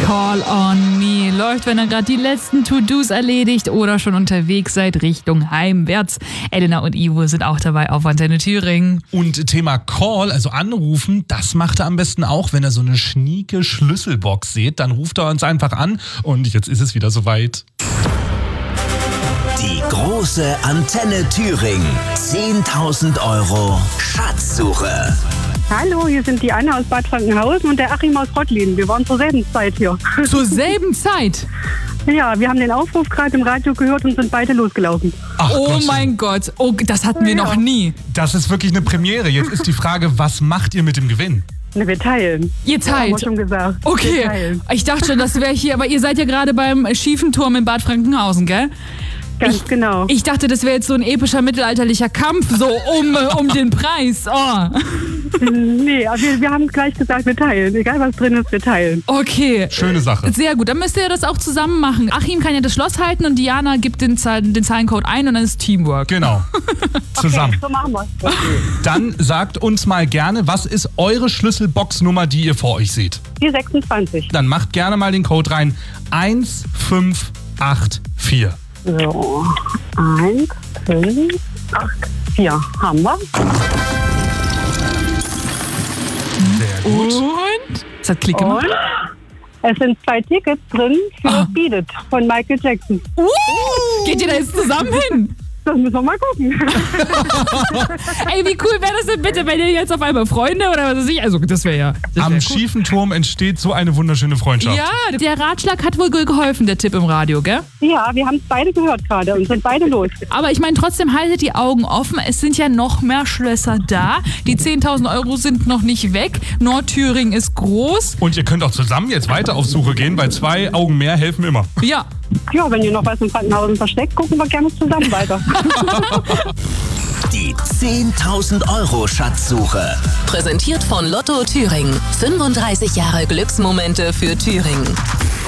Call on Me läuft, wenn ihr gerade die letzten To-Dos erledigt oder schon unterwegs seid Richtung heimwärts. Elena und Ivo sind auch dabei auf Antenne Thüringen. Und Thema Call, also anrufen, das macht er am besten auch, wenn ihr so eine schnieke Schlüsselbox seht. Dann ruft er uns einfach an und jetzt ist es wieder soweit. Die große Antenne Thüringen. 10.000 € Schatzsuche. Hallo, hier sind die Anna aus Bad Frankenhausen und der Achim aus Rottlin. Wir waren zur selben Zeit hier. Zur selben Zeit? Ja, wir haben den Aufruf gerade im Radio gehört und sind beide losgelaufen. Ach, Oh Gottchen. mein Gott, oh, das hatten wir noch nie. Das ist wirklich eine Premiere. Jetzt ist die Frage, was macht ihr mit dem Gewinn? Na, wir teilen. Ihr Haben wir teilt. schon gesagt. Wir Okay, teilen. ich dachte schon, das wäre hier, aber ihr seid ja gerade beim schiefen Turm in Bad Frankenhausen, gell? Ganz genau. Ich dachte, das wäre jetzt so ein epischer mittelalterlicher Kampf, so um den Preis. Oh. Nee, aber wir haben gleich gesagt, wir teilen. Egal was drin ist, wir teilen. Okay. Schöne Sache. Sehr gut, dann müsst ihr das auch zusammen machen. Achim kann ja das Schloss halten und Diana gibt den Zahlencode ein und dann ist Teamwork. Genau. Zusammen. So machen wir's. Dann sagt uns mal gerne, was ist eure Schlüsselboxnummer, die ihr vor euch seht? Die 26. Dann macht gerne mal den Code rein. 1584. So, 1, 5, 8, 4 haben wir. Sehr gut. Und? Es hat Klick gemacht. Und es sind 2 Tickets drin für Beat It von Michael Jackson. Geht ihr da jetzt zusammen hin? Das müssen wir mal gucken. Ey, wie cool wäre das denn bitte, wenn ihr jetzt auf einmal Freunde oder was weiß ich? Also, das wäre ja. Das Am wär cool. schiefen Turm entsteht so eine wunderschöne Freundschaft. Ja, der Ratschlag hat wohl geholfen, der Tipp im Radio, gell? Ja, wir haben es beide gehört gerade und sind beide los. Aber ich meine, trotzdem haltet die Augen offen. Es sind ja noch mehr Schlösser da. Die 10.000 € sind noch nicht weg. Nordthüringen ist groß. Und ihr könnt auch zusammen jetzt weiter auf Suche gehen, weil 2 Augen mehr helfen immer. Ja. Ja, wenn ihr noch was in Frankenhausen versteckt, gucken wir gerne zusammen weiter. Die 10.000 € Schatzsuche. Präsentiert von Lotto Thüringen. 35 Jahre Glücksmomente für Thüringen.